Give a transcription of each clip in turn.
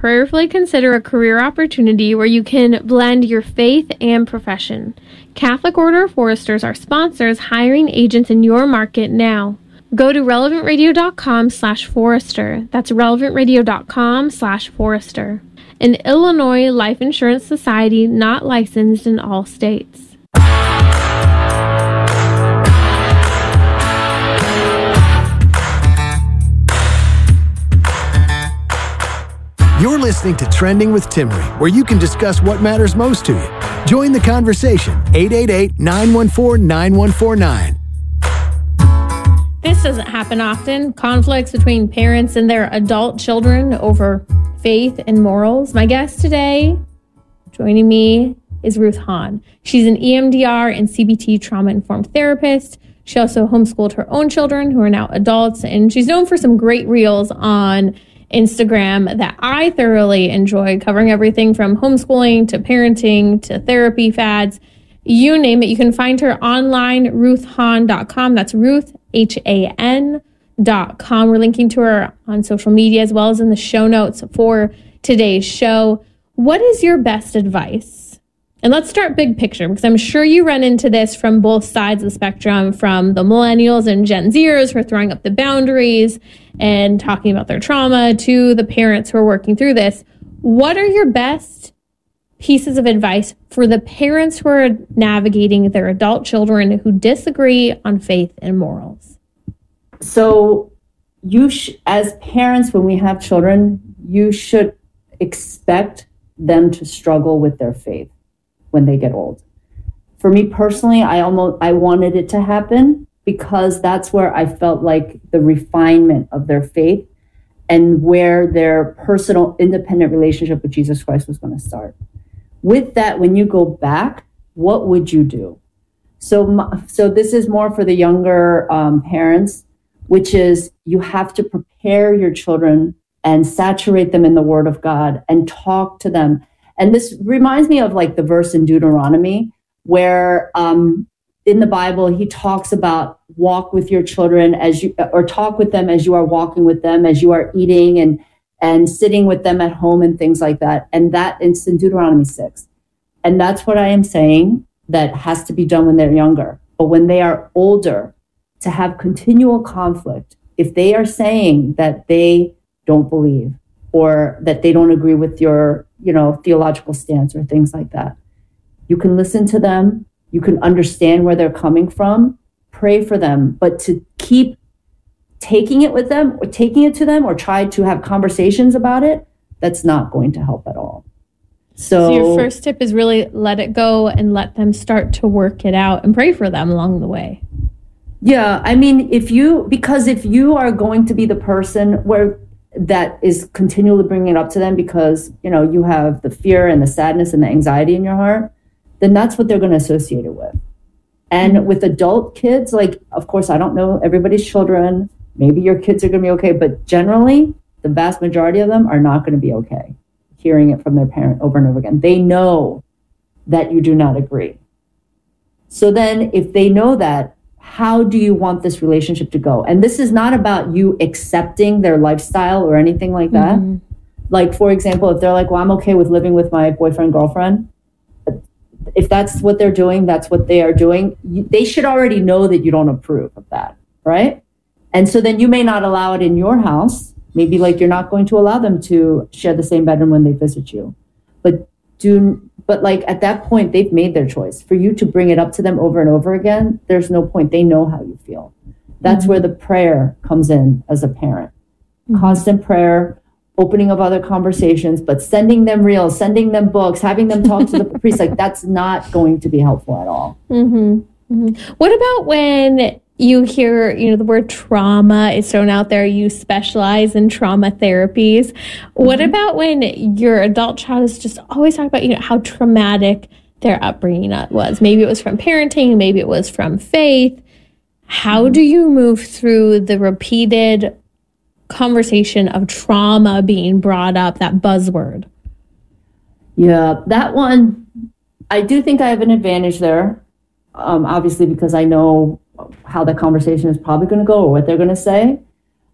prayerfully consider a career opportunity where you can blend your faith and profession. Catholic Order of Foresters are sponsors hiring agents in your market now. Go to relevantradio.com/forester. That's relevantradio.com/forester. An Illinois Life Insurance Society not licensed in all states. You're listening to Trending with Timmery, where you can discuss what matters most to you. Join the conversation, 888-914-9149. This doesn't happen often. Conflicts between parents and their adult children over faith and morals. My guest today, joining me, is Ruth Hahn. She's an EMDR and CBT trauma-informed therapist. She also homeschooled her own children who are now adults, and she's known for some great reels on Instagram that I thoroughly enjoy, covering everything from homeschooling to parenting to therapy fads, you name it. You can find her online, ruthhahn.com. That's Ruth, HAN.com. We're linking to her on social media as well as in the show notes for today's show. What is your best advice? And let's start big picture, because I'm sure you run into this from both sides of the spectrum, from the millennials and Gen Zers who are throwing up the boundaries and talking about their trauma, to the parents who are working through this. What are your best pieces of advice for the parents who are navigating their adult children who disagree on faith and morals? So as parents, when we have children, you should expect them to struggle with their faith when they get old. For me personally, I wanted it to happen because that's where I felt like the refinement of their faith and where their personal independent relationship with Jesus Christ was going to start. With that, when you go back, what would you do? So this is more for the younger parents, which is you have to prepare your children and saturate them in the Word of God and talk to them. And this reminds me of like the verse in Deuteronomy where in the Bible, he talks about walk with your children or talk with them as you are walking with them, as you are eating and sitting with them at home and things like that. And it's in Deuteronomy 6. And that's what I am saying that has to be done when they're younger. But when they are older, to have continual conflict, if they are saying that they don't believe or that they don't agree with your theological stance or things like that. You can listen to them. You can understand where they're coming from. Pray for them. But to keep taking it with them or taking it to them or try to have conversations about it, that's not going to help at all. So your first tip is really let it go and let them start to work it out and pray for them along the way. Yeah. I mean, if you are going to be the person that is continually bringing it up to them because, you have the fear and the sadness and the anxiety in your heart, then that's what they're going to associate it with. And with adult kids, like, of course, I don't know everybody's children. Maybe your kids are going to be okay. But generally, the vast majority of them are not going to be okay hearing it from their parent over and over again. They know that you do not agree. So then if they know that, how do you want this relationship to go? And this is not about you accepting their lifestyle or anything like that. Mm-hmm. Like, for example, if they're like, well, I'm okay with living with my boyfriend, girlfriend. If that's what they're doing, that's what they are doing. They should already know that you don't approve of that, right? And so then you may not allow it in your house. Maybe like you're not going to allow them to share the same bedroom when they visit you. But like at that point, they've made their choice. For you to bring it up to them over and over again, there's no point. They know how you feel. That's where the prayer comes in as a parent. Constant prayer, opening of other conversations, but sending them reels, sending them books, having them talk to the priest, like that's not going to be helpful at all. What about when you hear, the word trauma is thrown out there, you specialize in trauma therapies. What about when your adult child is just always talking about, how traumatic their upbringing was? Maybe it was from parenting, maybe it was from faith. How do you move through the repeated conversation of trauma being brought up, that buzzword? Yeah, that one, I do think I have an advantage there, obviously, because I know how the conversation is probably going to go or what they're going to say.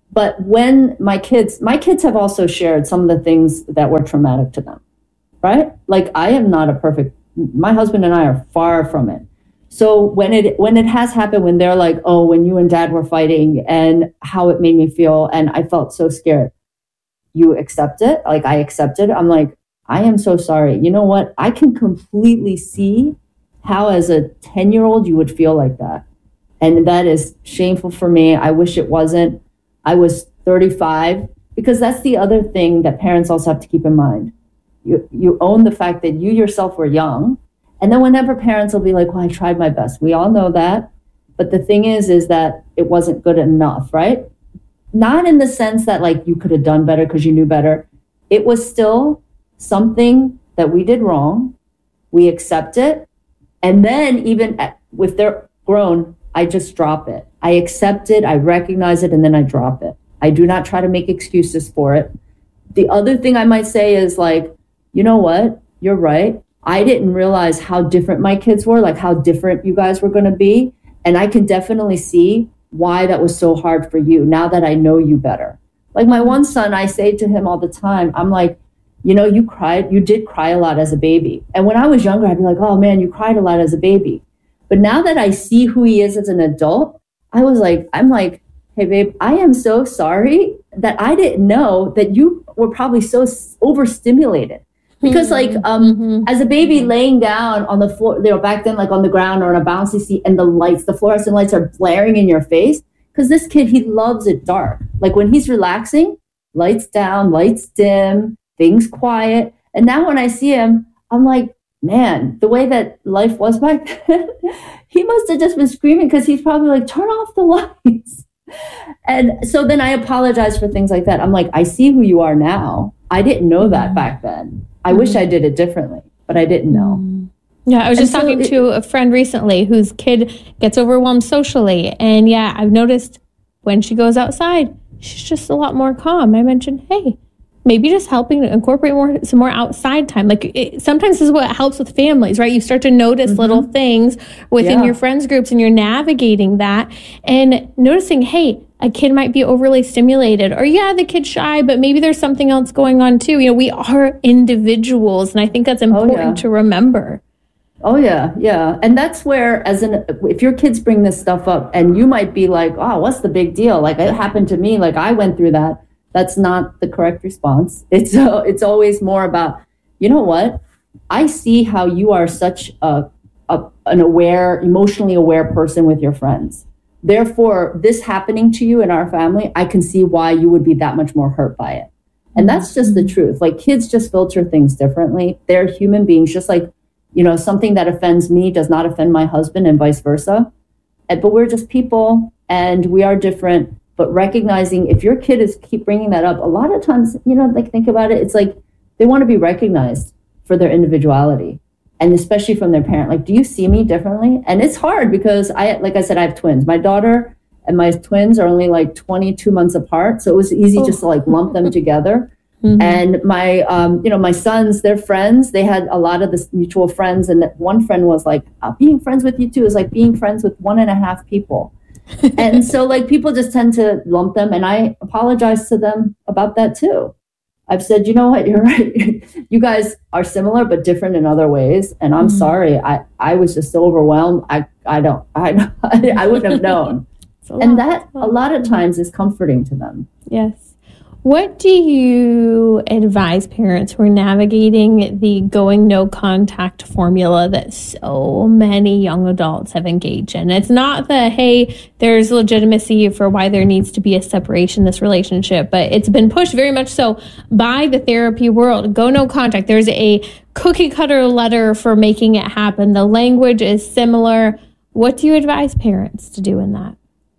But when my kids have also shared some of the things that were traumatic to them, right? Like I am not a perfect, my husband and I are far from it. So when it has happened, when they're like, oh, when you and dad were fighting and how it made me feel, and I felt so scared, you accept it? Like I accepted. I'm like, I am so sorry. You know what? I can completely see how as a 10-year-old you would feel like that. And that is shameful for me. I wish it wasn't. I was 35, because that's the other thing that parents also have to keep in mind. You own the fact that you yourself were young. And then whenever parents will be like, well, I tried my best. We all know that. But the thing is that it wasn't good enough, right? Not in the sense that like you could have done better because you knew better. It was still something that we did wrong. We accept it. And then even if they're grown, I just drop it. I accept it, I recognize it, and then I drop it. I do not try to make excuses for it. The other thing I might say is like, you know what? You're right. I didn't realize how different my kids were, like how different you guys were going to be. And I can definitely see why that was so hard for you now that I know you better. Like my one son, I say to him all the time, I'm like, you know, you did cry a lot as a baby. And when I was younger, I'd be like, oh man, you cried a lot as a baby. But now that I see who he is as an adult, I'm like, hey babe, I am so sorry that I didn't know that you were probably so overstimulated. Because as a baby laying down on the floor, you know, back then, like on the ground or on a bouncy seat, and the fluorescent lights are blaring in your face. Because this kid, he loves it dark. Like when he's relaxing, lights down, lights dim, things quiet. And now when I see him, I'm like, man, the way that life was back then, he must have just been screaming because he's probably like, turn off the lights. And so then I apologize for things like that. I'm like, I see who you are now. I didn't know that back then. I wish I did it differently, but I didn't know. Yeah, I was just talking to a friend recently whose kid gets overwhelmed socially. And yeah, I've noticed when she goes outside, she's just a lot more calm. I mentioned, hey, maybe just helping to incorporate some more outside time. Like sometimes this is what helps with families, right? You start to notice little things within your friends groups and you're navigating that and noticing, hey, a kid might be overly stimulated or the kid's shy, but maybe there's something else going on too. You know, we are individuals. And I think that's important to remember. Oh yeah. Yeah. And that's where if your kids bring this stuff up and you might be like, oh, what's the big deal? Like it happened to me. Like I went through that. That's not the correct response. It's always more about, you know what? I see how you are such an emotionally aware person with your friends. Therefore, this happening to you in our family, I can see why you would be that much more hurt by it. And that's just the truth. Like kids just filter things differently. They're human beings, just like, you know, something that offends me does not offend my husband and vice versa. But we're just people and we are different. But recognizing if your kid keep bringing that up, a lot of times, you know, like think about it, it's like they want to be recognized for their individuality. And especially from their parent, like, do you see me differently? And it's hard because like I said, I have twins. My daughter and my twins are only like 22 months apart. So it was easy just to like lump them together. And my, my sons, their friends, they had a lot of this mutual friends. And that one friend was like, being friends with you too is like being friends with 1.5 people. And so like people just tend to lump them. And I apologize to them about that too. I've said, you know what, you're right. You guys are similar, but different in other ways. And I'm sorry. I was just so overwhelmed. I wouldn't have known. And that a lot of times is comforting to them. Yes. What do you advise parents who are navigating the going no contact formula that so many young adults have engaged in? It's not the, hey, there's legitimacy for why there needs to be a separation in this relationship, but it's been pushed very much so by the therapy world. Go no contact. There's a cookie cutter letter for making it happen. The language is similar. What do you advise parents to do in that?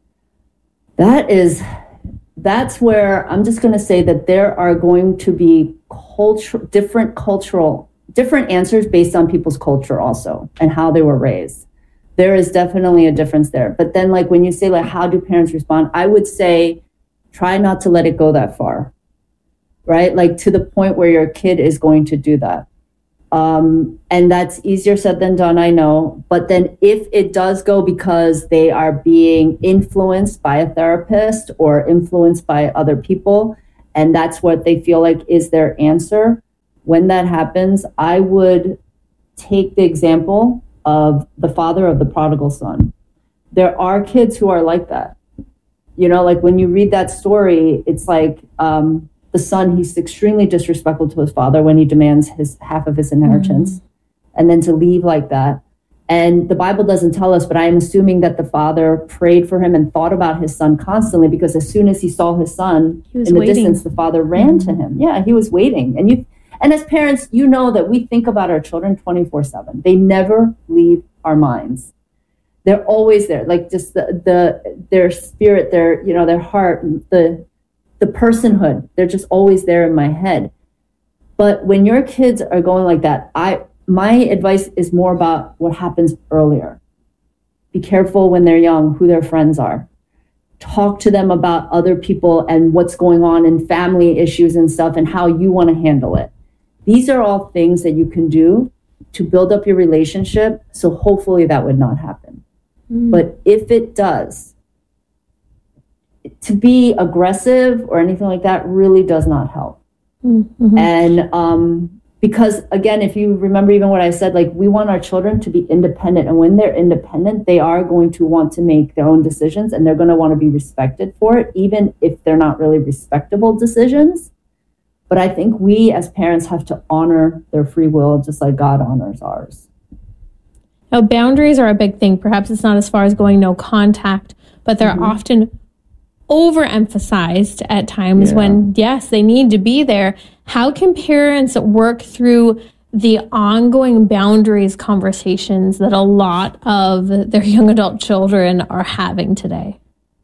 That's where I'm just going to say that there are going to be different answers based on people's culture also and how they were raised. There is definitely a difference there. But then like when you say like, how do parents respond? I would say, try not to let it go that far, right? Like to the point where your kid is going to do that. And that's easier said than done, I know. But then if it does go because they are being influenced by a therapist or influenced by other people, and that's what they feel like is their answer, when that happens, I would take the example of the father of the prodigal son. There are kids who are like that. You know, like when you read that story, it's like the son, he's extremely disrespectful to his father when he demands half of his inheritance, and then to leave like that. And the Bible doesn't tell us, but I am assuming that the father prayed for him and thought about his son constantly, because as soon as he saw his son in the distance, the father ran to him. Yeah, he was waiting. And as parents, you know that we think about our children 24/7. They never leave our minds. They're always there, like just their spirit, their heart, the personhood. They're just always there in my head. But when your kids are going like that, my advice is more about what happens earlier. Be careful when they're young, who their friends are. Talk to them about other people and what's going on in family issues and stuff and how you want to handle it. These are all things that you can do to build up your relationship. So hopefully that would not happen. But if it does, to be aggressive or anything like that really does not help. And because again, if you remember even what I said, like we want our children to be independent. And when they're independent, they are going to want to make their own decisions and they're going to want to be respected for it, even if they're not really respectable decisions. But I think we as parents have to honor their free will just like God honors ours. Now, boundaries are a big thing. Perhaps it's not as far as going no contact, but they're often overemphasized at times when, yes, they need to be there. How can parents work through the ongoing boundaries conversations that a lot of their young adult children are having today?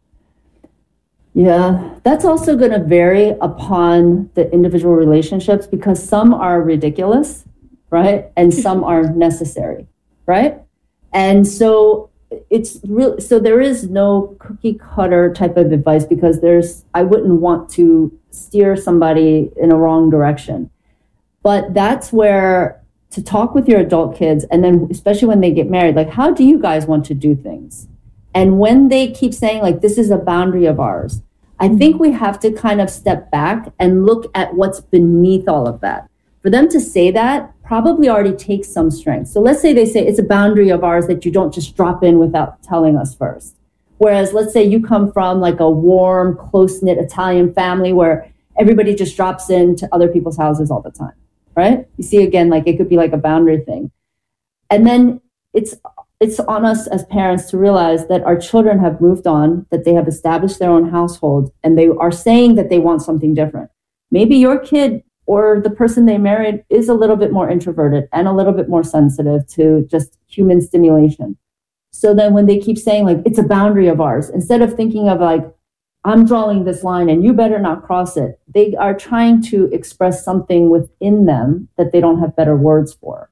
Yeah, that's also going to vary upon the individual relationships because some are ridiculous, right? And some are necessary, right? And so it's real. So there is no cookie cutter type of advice because I wouldn't want to steer somebody in a wrong direction. But that's where to talk with your adult kids, and then especially when they get married, like, how do you guys want to do things? And when they keep saying like, this is a boundary of ours, I think we have to kind of step back and look at what's beneath all of that. For them to say that probably already takes some strength. So let's say they say it's a boundary of ours that you don't just drop in without telling us first. Whereas let's say you come from like a warm, close-knit Italian family where everybody just drops into other people's houses all the time, right? You see, again, like it could be like a boundary thing. And then it's on us as parents to realize that our children have moved on, that they have established their own household, and they are saying that they want something different. Maybe your kid or the person they married is a little bit more introverted and a little bit more sensitive to just human stimulation. So then when they keep saying like, it's a boundary of ours, instead of thinking of like, I'm drawing this line and you better not cross it, they are trying to express something within them that they don't have better words for.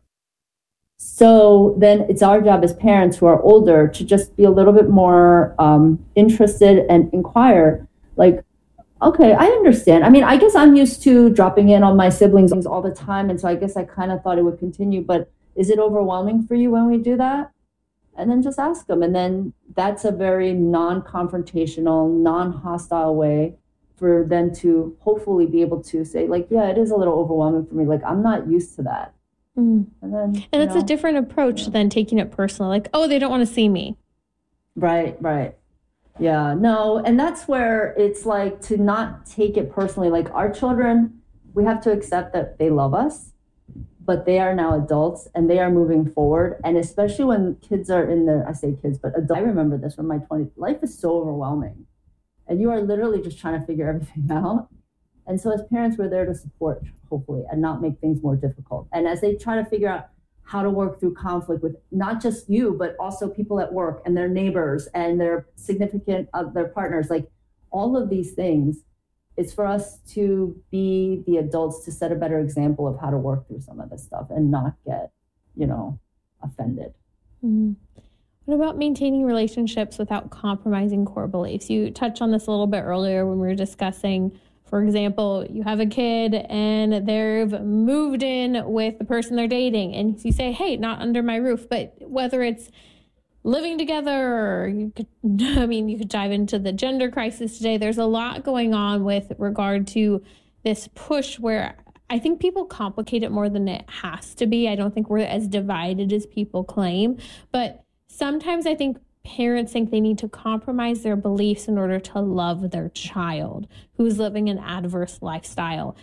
So then it's our job as parents who are older to just be a little bit more interested and inquire, like, okay, I understand. I mean, I guess I'm used to dropping in on my siblings all the time. And so I guess I kind of thought it would continue. But is it overwhelming for you when we do that? And then just ask them. And then that's a very non-confrontational, non-hostile way for them to hopefully be able to say, like, yeah, it is a little overwhelming for me. Like, I'm not used to that. And it's a different approach than taking it personal. Like, oh, they don't want to see me. Right. Yeah, no. And that's where it's like to not take it personally. Like our children, we have to accept that they love us, but they are now adults and they are moving forward. And especially when kids are in their, I say kids, but adults, I remember this from my 20s. Life is so overwhelming and you are literally just trying to figure everything out. And so as parents, we're there to support, hopefully, and not make things more difficult. And as they try to figure out how to work through conflict with not just you, but also people at work and their neighbors and their significant their partners, like all of these things, it's for us to be the adults to set a better example of how to work through some of this stuff and not get, offended. What about maintaining relationships without compromising core beliefs? You touched on this a little bit earlier when we were discussing For example, you have a kid and they've moved in with the person they're dating, and you say, hey, not under my roof. But whether it's living together, or you could dive into the gender crisis today. There's a lot going on with regard to this push where I think people complicate it more than it has to be. I don't think we're as divided as people claim, but sometimes I think parents think they need to compromise their beliefs in order to love their child who's living an adverse lifestyle.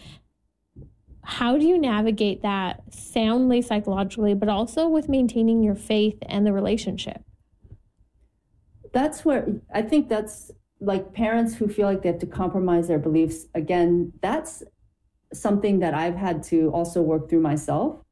How do you navigate that soundly psychologically, but also with maintaining your faith and the relationship? That's where I think that's like parents who feel like they have to compromise their beliefs. Again, that's something that I've had to also work through myself.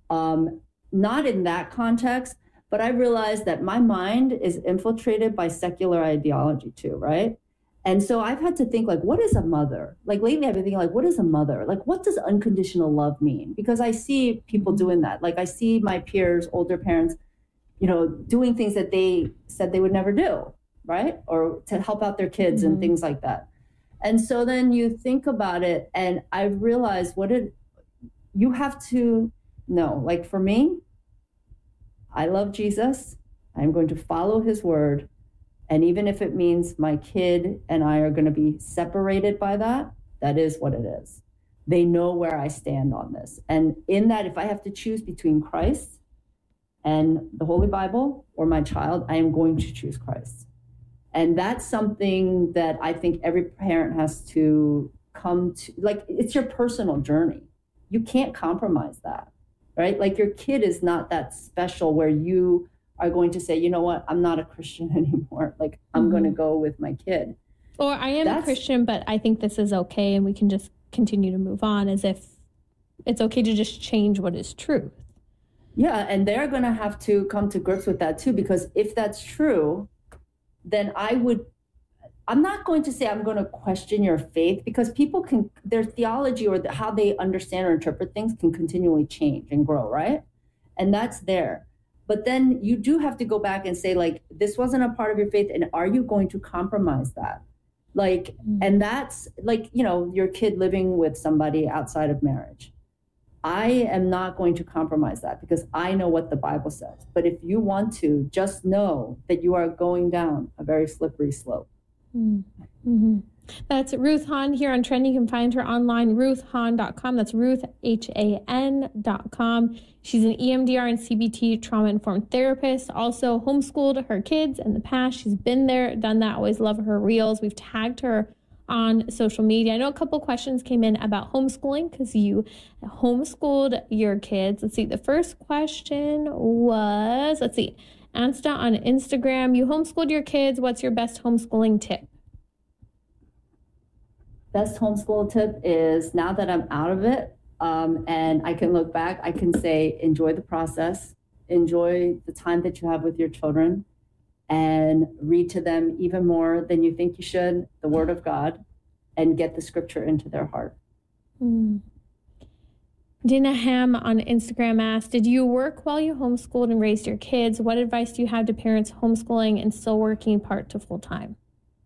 Not in that context, but I realized that my mind is infiltrated by secular ideology too, right? And so I've had to think, like, what is a mother? Like lately I've been thinking, like, what is a mother? Like, what does unconditional love mean? Because I see people doing that. Like I see my peers, older parents, doing things that they said they would never do, right? Or to help out their kids and things like that. And so then you think about it, and I realized you have to know, like for me, I love Jesus. I'm going to follow his word. And even if it means my kid and I are going to be separated by that, that is what it is. They know where I stand on this. And in that, if I have to choose between Christ and the Holy Bible or my child, I am going to choose Christ. And that's something that I think every parent has to come to, like, it's your personal journey. You can't compromise that, right? Like your kid is not that special where you are going to say, you know what, I'm not a Christian anymore. Like I'm going to go with my kid. Or I am a Christian, but I think this is okay. And we can just continue to move on as if it's okay to just change what is truth. Yeah. And they're going to have to come to grips with that too, because if that's true, then I'm not going to say I'm going to question your faith, because people their theology or how they understand or interpret things can continually change and grow, right? And that's there. But then you do have to go back and say, like, this wasn't a part of your faith, and are you going to compromise that? Like, and that's like, your kid living with somebody outside of marriage. I am not going to compromise that because I know what the Bible says. But if you want to, just know that you are going down a very slippery slope. Mm-hmm. That's Ruth Hahn here on Trend. You can find her online, ruthhahn.com. That's Ruth, HAN.com. She's an EMDR and CBT trauma-informed therapist. Also homeschooled her kids in the past. She's been there, done that. Always love her reels. We've tagged her on social media. I know a couple questions came in about homeschooling because you homeschooled your kids. Let's see. The first question was, Ansta on Instagram. You homeschooled your kids. What's your best homeschooling tip? Best homeschool tip is, now that I'm out of it and I can look back, I can say, enjoy the process, enjoy the time that you have with your children, and read to them even more than you think you should, the Word of God, and get the scripture into their heart. Dina Ham on Instagram asked, did you work while you homeschooled and raised your kids? What advice do you have to parents homeschooling and still working part to full time?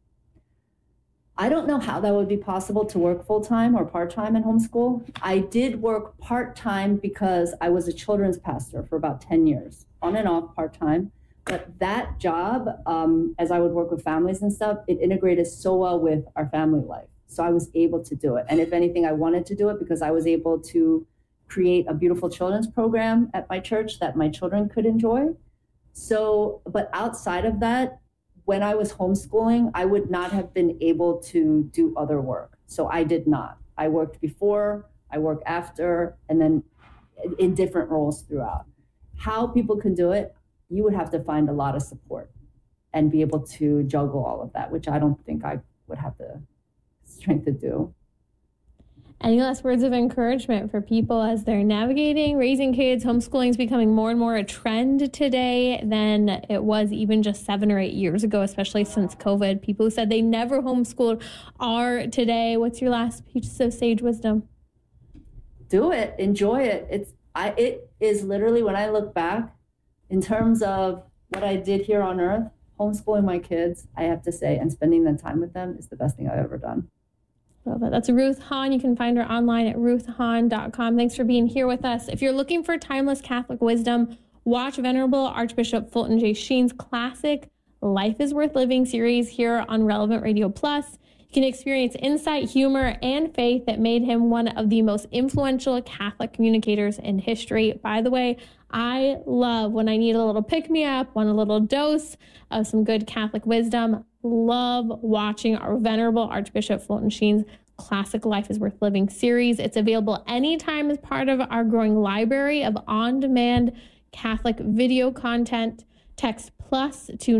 I don't know how that would be possible to work full-time or part-time in homeschool. I did work part-time because I was a children's pastor for about 10 years, on and off part-time. But that job, as I would work with families and stuff, it integrated so well with our family life. So I was able to do it. And if anything, I wanted to do it because I was able to create a beautiful children's program at my church that my children could enjoy. So, but outside of that, when I was homeschooling, I would not have been able to do other work. So I did not. I worked before, I worked after, and then in different roles throughout. How people can do it, you would have to find a lot of support and be able to juggle all of that, which I don't think I would have the strength to do. Any last words of encouragement for people as they're navigating raising kids? Homeschooling is becoming more and more a trend today than it was even just 7 or 8 years ago, especially since COVID. People who said they never homeschooled are today. What's your last piece of sage wisdom? Do it. Enjoy it. It is literally, when I look back in terms of what I did here on earth, homeschooling my kids, I have to say, and spending the time with them is the best thing I've ever done. Love it. That's Ruth Hahn. You can find her online at ruthhahn.com. Thanks for being here with us. If you're looking for timeless Catholic wisdom, watch Venerable Archbishop Fulton J. Sheen's classic Life is Worth Living series here on Relevant Radio Plus. You can experience insight, humor, and faith that made him one of the most influential Catholic communicators in history. By the way, I love when I need a little pick-me-up, want a little dose of some good Catholic wisdom. Love watching our Venerable Archbishop Fulton Sheen's classic Life is Worth Living series. It's available anytime as part of our growing library of on-demand Catholic video content. Text plus to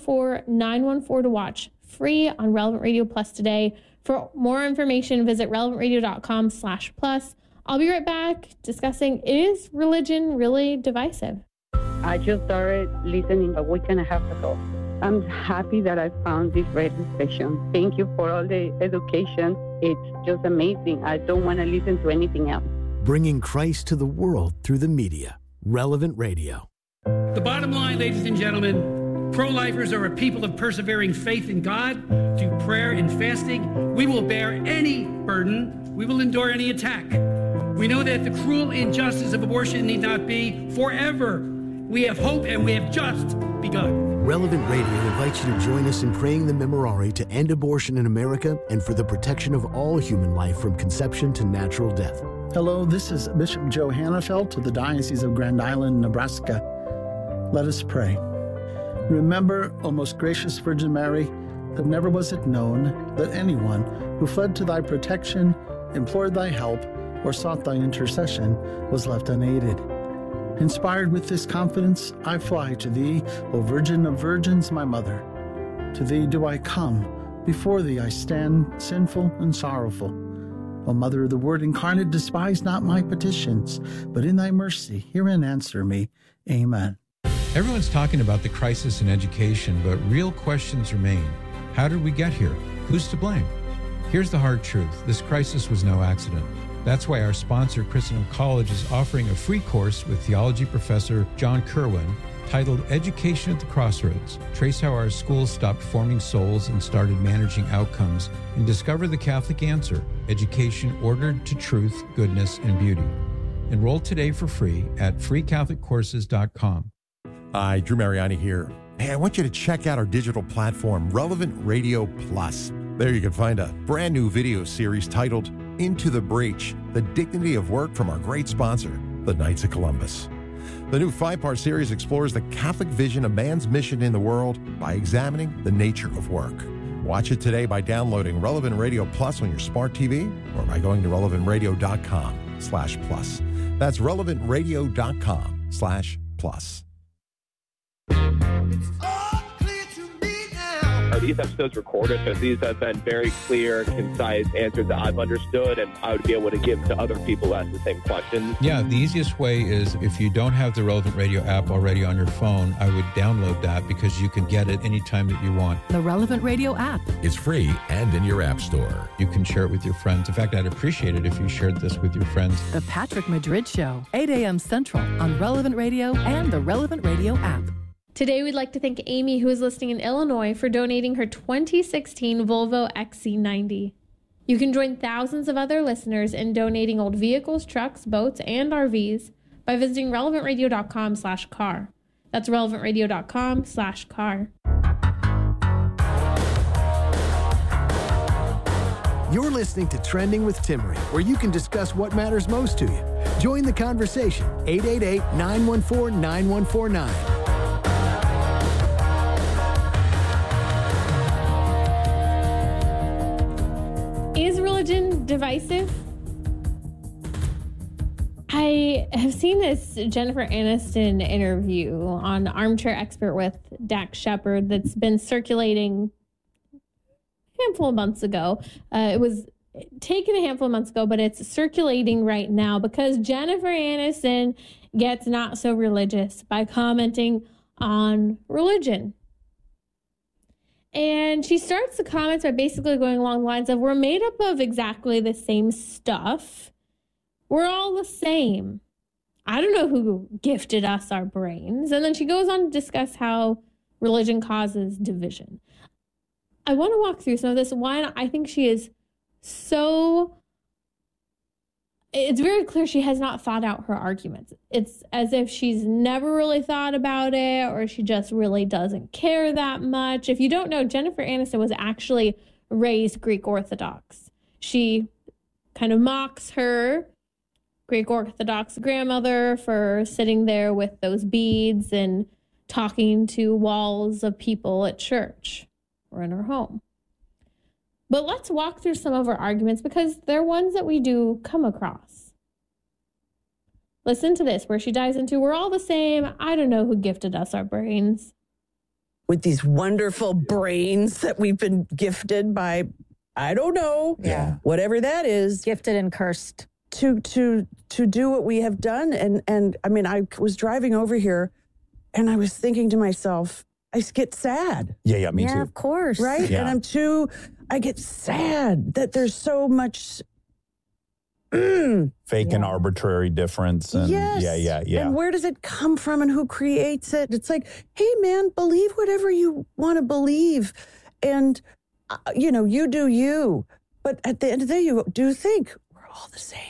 914-914 to watch free on Relevant Radio Plus today. For more information, visit relevantradio.com/plus. I'll be right back discussing, is religion really divisive? I just started listening a week and a half ago. I'm happy that I found this radio station. Thank you for all the education. It's just amazing. I don't want to listen to anything else. Bringing Christ to the world through the media. Relevant Radio. The bottom line, ladies and gentlemen, pro-lifers are a people of persevering faith in God through prayer and fasting. We will bear any burden. We will endure any attack. We know that the cruel injustice of abortion need not be forever. We have hope and we have just begun. Relevant Radio invites you to join us in praying the Memorare to end abortion in America and for the protection of all human life from conception to natural death. Hello, this is Bishop Joe Hannafelt of the Diocese of Grand Island, Nebraska. Let us pray. Remember, O most gracious Virgin Mary, that never was it known that anyone who fled to thy protection, implored thy help, or sought thy intercession was left unaided. Inspired with this confidence, I fly to thee, O Virgin of Virgins, my Mother. To thee do I come, before thee I stand, sinful and sorrowful. O Mother of the Word incarnate, despise not my petitions, but in thy mercy hear and answer me. Amen. Everyone's talking about the crisis in education, but real questions remain. How did we get here? Who's to blame? Here's the hard truth. This crisis was no accident. That's why our sponsor, Christendom College, is offering a free course with theology professor John Kerwin titled Education at the Crossroads. Trace how our schools stopped forming souls and started managing outcomes, and discover the Catholic answer, education ordered to truth, goodness, and beauty. Enroll today for free at freecatholiccourses.com. Hi, Drew Mariani here. Hey, I want you to check out our digital platform, Relevant Radio Plus. There you can find a brand new video series titled Into the Breach, The Dignity of Work from our great sponsor, the Knights of Columbus. The new 5-part series explores the Catholic vision of man's mission in the world by examining the nature of work. Watch it today by downloading Relevant Radio Plus on your smart TV or by going to relevantradio.com/plus. That's relevantradio.com/plus. Are these episodes recorded? Because these have been very clear, concise answers that I've understood, and I would be able to give to other people who ask the same questions. Yeah, the easiest way is if you don't have the Relevant Radio app already on your phone, I would download that because you can get it anytime that you want. The Relevant Radio app. It's free and in your app store. You can share it with your friends. In fact, I'd appreciate it if you shared this with your friends. The Patrick Madrid Show, 8 a.m. Central on Relevant Radio and the Relevant Radio app. Today, we'd like to thank Amy, who is listening in Illinois, for donating her 2016 Volvo XC90. You can join thousands of other listeners in donating old vehicles, trucks, boats, and RVs by visiting relevantradio.com/car. That's relevantradio.com/car. You're listening to Trending with Timmery, where you can discuss what matters most to you. Join the conversation. 888-914-9149. Is religion divisive? I have seen this Jennifer Aniston interview on Armchair Expert with Dax Shepard that's been circulating a handful of months ago. It was taken a handful of months ago, but it's circulating right now because Jennifer Aniston gets not so religious by commenting on religion. And she starts the comments by basically going along the lines of, we're made up of exactly the same stuff. We're all the same. I don't know who gifted us our brains. And then she goes on to discuss how religion causes division. I want to walk through some of this. One, I think she is so it's very clear she has not thought out her arguments. It's as if she's never really thought about it, or she just really doesn't care that much. If you don't know, Jennifer Aniston was actually raised Greek Orthodox. She kind of mocks her Greek Orthodox grandmother for sitting there with those beads and talking to walls of people at church or in her home. But let's walk through some of her arguments because they're ones that we do come across. Listen to this, where she dives into, we're all the same. I don't know who gifted us our brains. With these wonderful brains that we've been gifted by, I don't know, whatever that is. Gifted and cursed. To do what we have done. And I mean, I was driving over here and I was thinking to myself, I get sad. Yeah, me too. Yeah, of course. Right? Yeah. And I get sad that there's so much fake and arbitrary difference. And yes. Yeah. And where does it come from and who creates it? It's like, hey, man, believe whatever you want to believe. And, you do you. But at the end of the day, you do think we're all the same.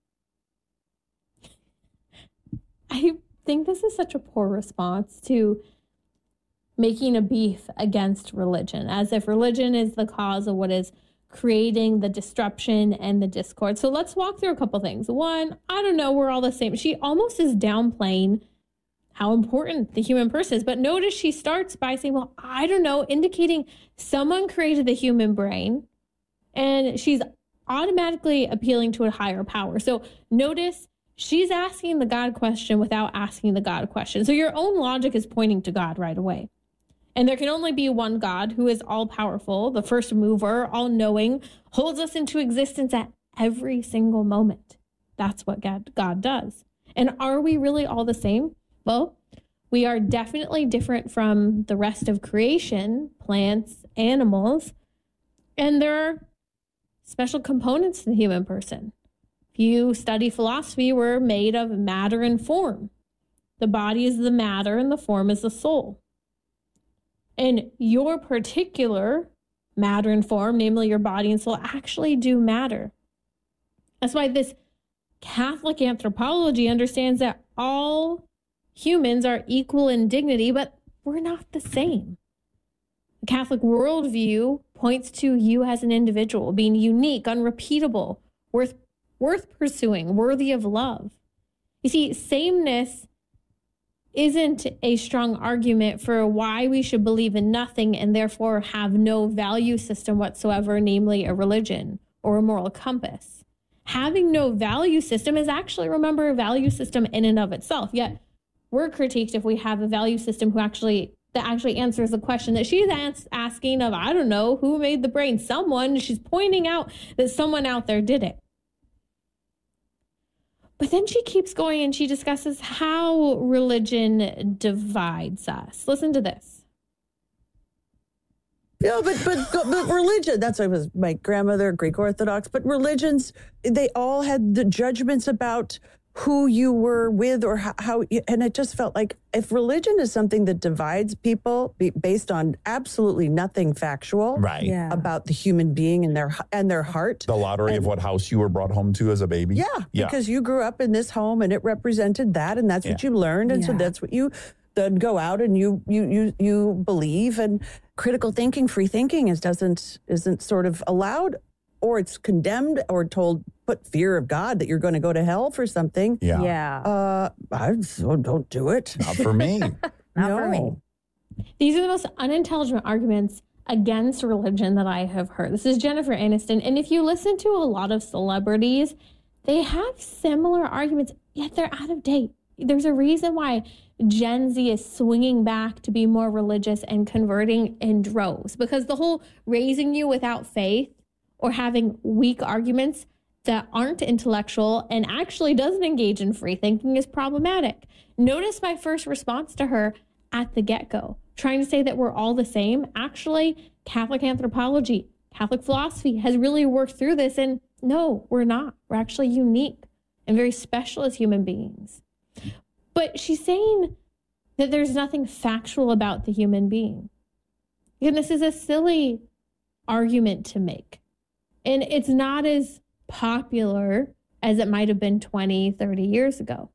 I think this is such a poor response to making a beef against religion, as if religion is the cause of what is creating the disruption and the discord. So let's walk through a couple things. One, I don't know, we're all the same. She almost is downplaying how important the human person is. But notice she starts by saying, well, I don't know, indicating someone created the human brain, and she's automatically appealing to a higher power. So notice she's asking the God question without asking the God question. So your own logic is pointing to God right away. And there can only be one God who is all-powerful, the first mover, all-knowing, holds us into existence at every single moment. That's what God does. And are we really all the same? Well, we are definitely different from the rest of creation, plants, animals, and there are special components to the human person. If you study philosophy, we're made of matter and form. The body is the matter and the form is the soul. And your particular matter and form, namely your body and soul, actually do matter. That's why this Catholic anthropology understands that all humans are equal in dignity, but we're not the same. The Catholic worldview points to you as an individual being unique, unrepeatable, worth pursuing, worthy of love. You see, sameness isn't a strong argument for why we should believe in nothing and therefore have no value system whatsoever, namely a religion or a moral compass. Having no value system is actually, remember, a value system in and of itself. Yet we're critiqued if we have a value system that actually answers the question that she's asking of, I don't know, who made the brain? Someone. She's pointing out that someone out there did it. But then she keeps going and she discusses how religion divides us. Listen to this. Yeah, but religion, that's why it was my grandmother, Greek Orthodox, but religions, they all had the judgments about who you were with or how and it just felt like if religion is something that divides people based on absolutely nothing factual about the human being and their heart. The lottery of what house you were brought home to as a baby. Yeah, because you grew up in this home and it represented that and that's what you learned. And so that's what you then go out and you believe. And critical thinking, free thinking isn't sort of allowed, or it's condemned or told, put fear of God that you're going to go to hell for something. Don't do it. Not for me. Not for me. These are the most unintelligent arguments against religion that I have heard. This is Jennifer Aniston. And if you listen to a lot of celebrities, they have similar arguments, yet they're out of date. There's a reason why Gen Z is swinging back to be more religious and converting in droves, because the whole raising you without faith or having weak arguments that aren't intellectual and actually doesn't engage in free thinking is problematic. Notice my first response to her at the get-go, trying to say that we're all the same. Actually, Catholic anthropology, Catholic philosophy has really worked through this, and no, we're not. We're actually unique and very special as human beings. But she's saying that there's nothing factual about the human being. And this is a silly argument to make. And it's not as popular as it might have been 20, 30 years ago.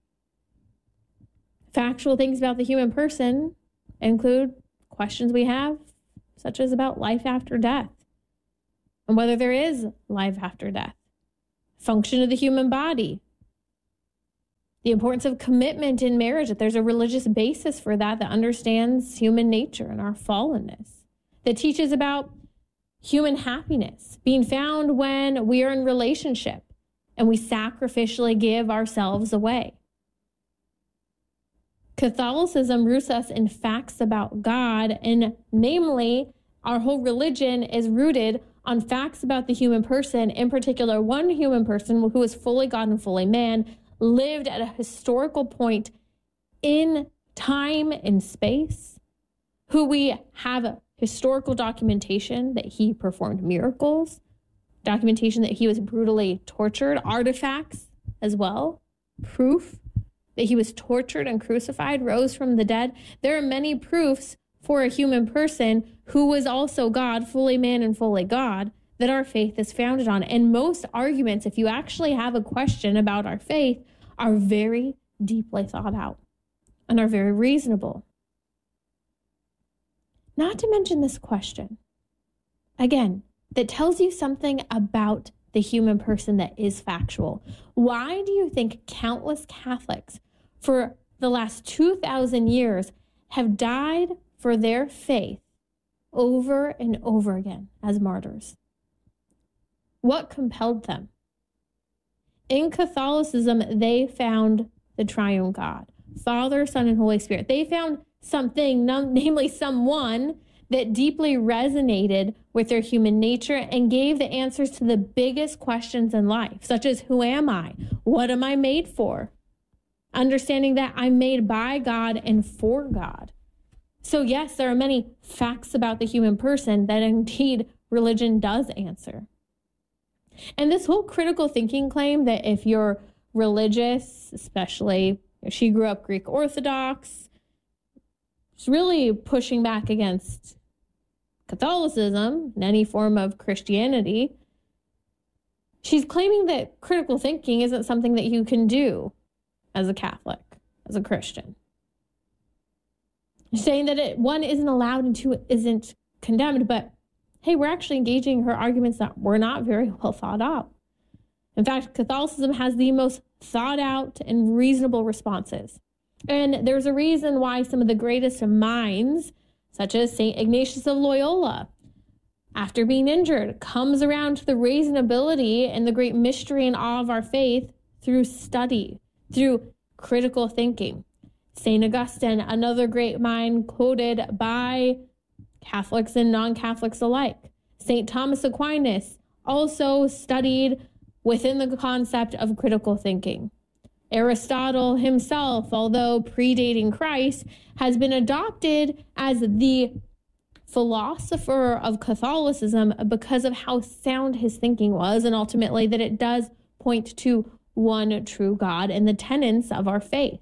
Factual things about the human person include questions we have, such as about life after death and whether there is life after death, function of the human body, the importance of commitment in marriage, that there's a religious basis for that understands human nature and our fallenness, that teaches about human happiness being found when we are in relationship and we sacrificially give ourselves away. Catholicism roots us in facts about God, and namely, our whole religion is rooted on facts about the human person, in particular, one human person who is fully God and fully man, lived at a historical point in time and space, who we have historical documentation that he performed miracles, documentation that he was brutally tortured, artifacts as well, proof that he was tortured and crucified, rose from the dead. There are many proofs for a human person who was also God, fully man and fully God, that our faith is founded on. And most arguments, if you actually have a question about our faith, are very deeply thought out and are very reasonable. Not to mention this question, again, that tells you something about the human person that is factual. Why do you think countless Catholics for the last 2,000 years have died for their faith over and over again as martyrs? What compelled them? In Catholicism, they found the triune God, Father, Son, and Holy Spirit. They found something, namely someone, that deeply resonated with their human nature and gave the answers to the biggest questions in life, such as, who am I? What am I made for? Understanding that I'm made by God and for God. So yes, there are many facts about the human person that indeed religion does answer. And this whole critical thinking claim that if you're religious, especially if she grew up Greek Orthodox, it's really pushing back against Catholicism and any form of Christianity. She's claiming that critical thinking isn't something that you can do as a Catholic, as a Christian. Saying that one isn't allowed and two isn't condemned, but hey, we're actually engaging her arguments that were not very well thought out. In fact, Catholicism has the most thought out and reasonable responses. And there's a reason why some of the greatest minds, such as St. Ignatius of Loyola, after being injured, comes around to the reasonability and the great mystery and awe of our faith through study, through critical thinking. St. Augustine, another great mind quoted by Catholics and non-Catholics alike. St. Thomas Aquinas also studied within the concept of critical thinking. Aristotle himself, although predating Christ, has been adopted as the philosopher of Catholicism because of how sound his thinking was, and ultimately that it does point to one true God and the tenets of our faith.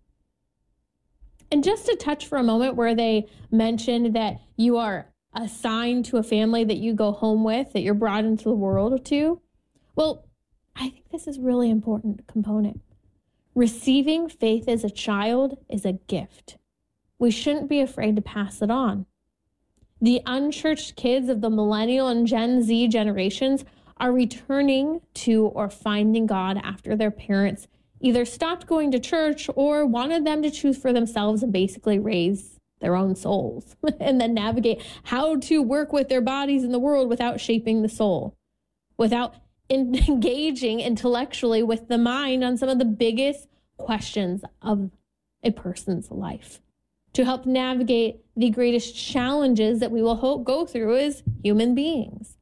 And just to touch for a moment where they mentioned that you are assigned to a family that you go home with, that you're brought into the world to, well, I think this is a really important component. Receiving faith as a child is a gift. We shouldn't be afraid to pass it on. The unchurched kids of the millennial and Gen Z generations are returning to or finding God after their parents either stopped going to church or wanted them to choose for themselves and basically raise their own souls and then navigate how to work with their bodies in the world without shaping the soul, without engaging intellectually with the mind on some of the biggest questions of a person's life, to help navigate the greatest challenges that we will go through as human beings.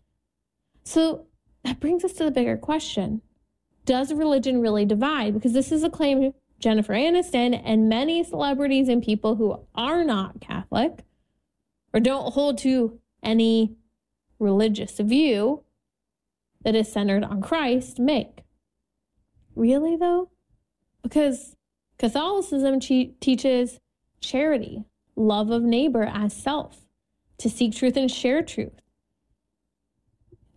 So that brings us to the bigger question. Does religion really divide? Because this is a claim Jennifer Aniston and many celebrities and people who are not Catholic or don't hold to any religious view that is centered on Christ make. Really, though? Because Catholicism teaches charity, love of neighbor as self, to seek truth and share truth.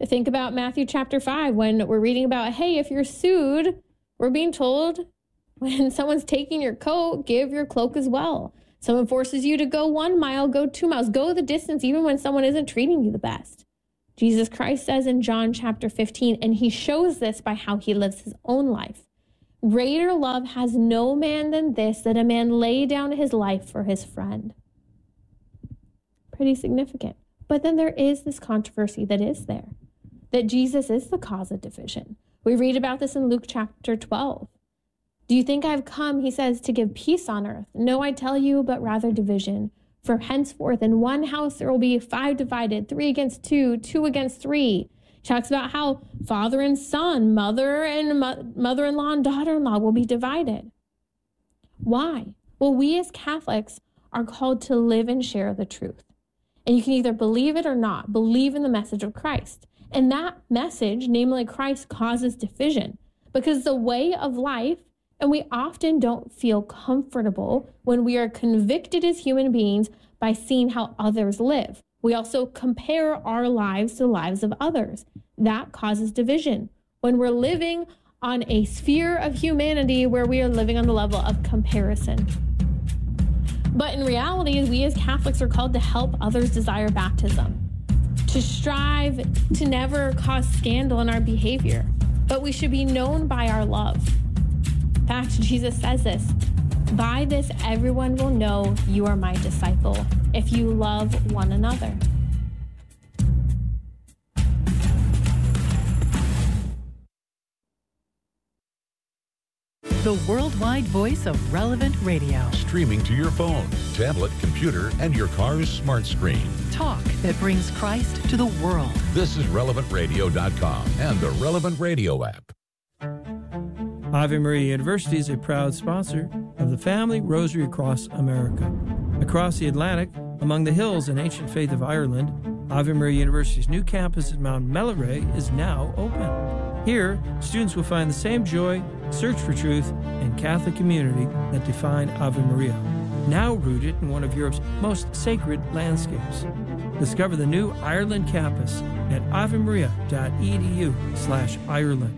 Think about Matthew chapter 5 when we're reading about, hey, if you're sued, we're being told when someone's taking your coat, give your cloak as well. Someone forces you to go 1 mile, go 2 miles, go the distance even when someone isn't treating you the best. Jesus Christ says in John chapter 15, and he shows this by how he lives his own life. Greater love has no man than this, that a man lay down his life for his friend. Pretty significant. But then there is this controversy that is there, that Jesus is the cause of division. We read about this in Luke chapter 12. Do you think I've come, he says, to give peace on earth? No, I tell you, but rather division. For henceforth in one house there will be 5 divided, 3 against 2, 2 against 3. He talks about how father and son, mother and mother-in-law and daughter-in-law will be divided. Why? Well, we as Catholics are called to live and share the truth. And you can either believe it or not, believe in the message of Christ. And that message, namely Christ, causes division because the way of life, and we often don't feel comfortable when we are convicted as human beings by seeing how others live. We also compare our lives to the lives of others. That causes division when we're living on a sphere of humanity where we are living on the level of comparison. But in reality, we as Catholics are called to help others desire baptism, to strive to never cause scandal in our behavior, but we should be known by our love. In fact, Jesus says this, by this everyone will know you are my disciple, if you love one another. The worldwide voice of Relevant Radio. Streaming to your phone, tablet, computer, and your car's smart screen. Talk that brings Christ to the world. This is RelevantRadio.com and the Relevant Radio app. Ave Maria University is a proud sponsor of the Family Rosary Across America. Across the Atlantic, among the hills and ancient faith of Ireland, Ave Maria University's new campus at Mount Melleray is now open. Here, students will find the same joy, search for truth, and Catholic community that define Ave Maria, now rooted in one of Europe's most sacred landscapes. Discover the new Ireland campus at avemaria.edu/Ireland.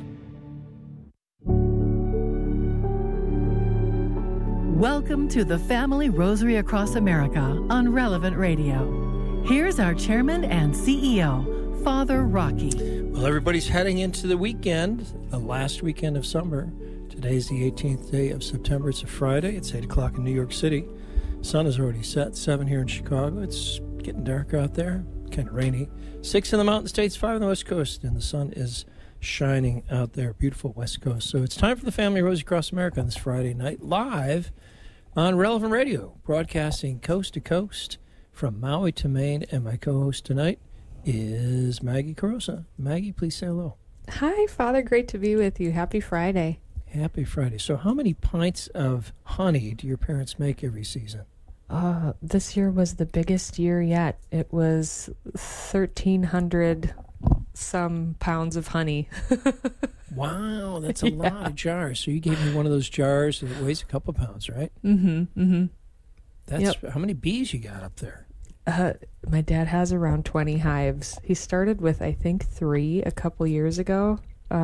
Welcome to the Family Rosary Across America on Relevant Radio. Here's our chairman and CEO, Father Rocky. Well, everybody's heading into the weekend, the last weekend of summer. Today's the 18th day of September. It's a Friday. It's 8 o'clock in New York City. Sun is already set. 7 here in Chicago. It's getting dark out there. Kind of rainy. 6 in the Mountain States, 5 on the West Coast. And the sun is shining out there. Beautiful West Coast. So it's time for the Family Rosary Across America on this Friday night, live on Relevant Radio, broadcasting coast to coast from Maui to Maine. And my co-host tonight is Maggie Carosa. Maggie, please say hello. Hi, Father. Great to be with you. Happy Friday. Happy Friday. So how many pints of honey do your parents make every season? This year was the biggest year yet. It was 1,300 some pounds of honey. Wow, that's a lot of jars. So you gave me one of those jars that weighs a couple pounds, right? Mm-hmm, mm-hmm. That's how many bees you got up there? My dad has around 20 hives. He started with, I think, 3 a couple years ago.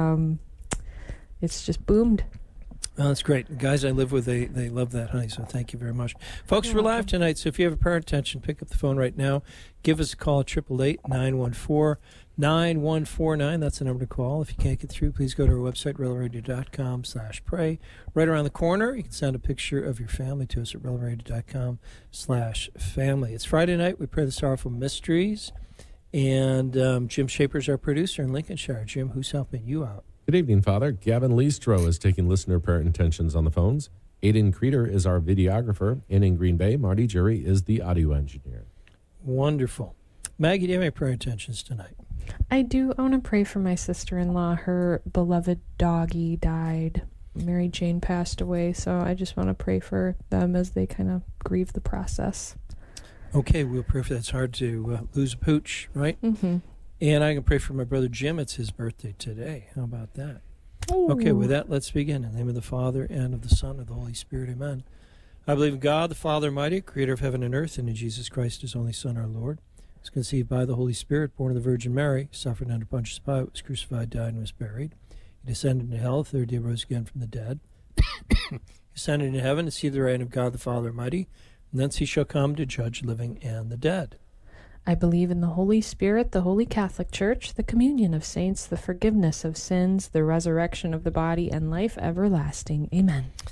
It's just boomed. Well, that's great. The guys I live with, they love that honey, so thank you very much. Folks, we're live tonight, so if you have a parent attention, pick up the phone right now. Give us a call at 888-914-9149. That's the number to call. If you can't get through, please go to our website, relevantradio.com/pray. Right around the corner, you can send a picture of your family to us at relevantradio.com/family. It's Friday night. We pray the sorrowful mysteries. And Jim Shaper's our producer in Lincolnshire. Jim, who's helping you out? Good evening, Father. Gavin Leestro is taking listener parent intentions on the phones. Aiden Creeder is our videographer. And in Green Bay, Marty Jury is the audio engineer. Wonderful. Maggie, do you have any prayer intentions tonight? I do. I want to pray for my sister-in-law. Her beloved doggy died. Mary Jane passed away, so I just want to pray for them as they kind of grieve the process. Okay, we'll pray for that. It's hard to lose a pooch, right? Mm-hmm. And I can pray for my brother Jim. It's his birthday today. How about that? Ooh. Okay, with that, let's begin. In the name of the Father, and of the Son, and of the Holy Spirit. Amen. I believe in God, the Father Almighty, creator of heaven and earth, and in Jesus Christ, his only Son, our Lord, was conceived by the Holy Spirit, born of the Virgin Mary, suffered under Pontius Pilate, was crucified, died, and was buried. He descended into hell, the third day rose again from the dead. He ascended into heaven to see the reign of God the Father Almighty, and thence he shall come to judge living and the dead. I believe in the Holy Spirit, the Holy Catholic Church, the communion of saints, the forgiveness of sins, the resurrection of the body, and life everlasting. Amen.